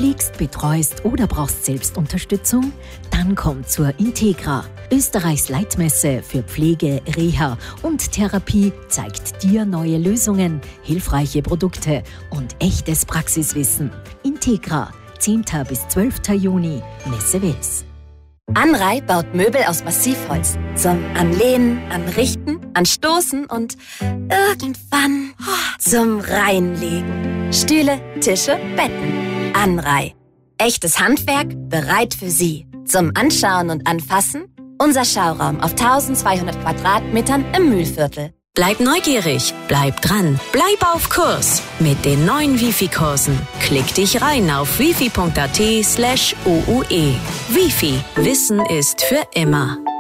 pflegst, betreust oder brauchst Selbstunterstützung? Dann komm zur Integra. Österreichs Leitmesse für Pflege, Reha und Therapie zeigt dir neue Lösungen, hilfreiche Produkte und echtes Praxiswissen. Integra, 10. bis 12. Juni, Messe Wels. Anrei baut Möbel aus Massivholz. Zum Anlehnen, Anrichten, Anstoßen und irgendwann zum Reinlegen. Stühle, Tische, Betten. Anrei. Echtes Handwerk, bereit für Sie. Zum Anschauen und Anfassen unser Schauraum auf 1200 Quadratmetern im Mühlviertel. Bleib neugierig, bleib dran, bleib auf Kurs mit den neuen Wifi-Kursen. Klick dich rein auf wifi.at/OUE. Wifi, Wissen ist für immer.